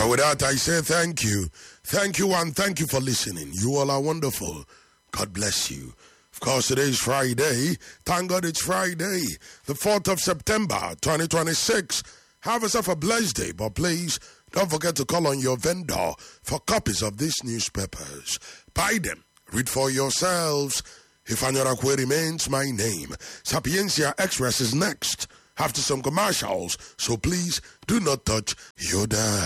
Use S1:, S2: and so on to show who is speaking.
S1: But with that, I say thank you. Thank you, and thank you for listening. You all are wonderful. God bless you. Of course, today is Friday. Thank God it's Friday, the 4th of September, 2026. Have yourself a blessed day, but please don't forget to call on your vendor for copies of these newspapers. Buy them. Read for yourselves. Ifeanyi remains my name. Sapiencia Express is next after some commercials, so please do not touch your dial.